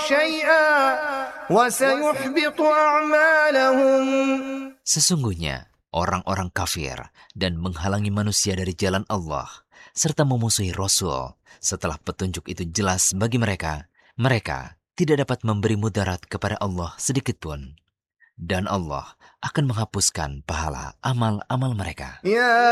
شيئا وسيحبط أعمالهم. Sesungguhnya orang-orang kafir dan menghalangi manusia dari jalan Allah serta memusuhi Rasul setelah petunjuk itu jelas bagi mereka, mereka tidak dapat memberi mudarat kepada Allah sedikit pun. Dan Allah akan menghapuskan pahala amal-amal mereka. Ya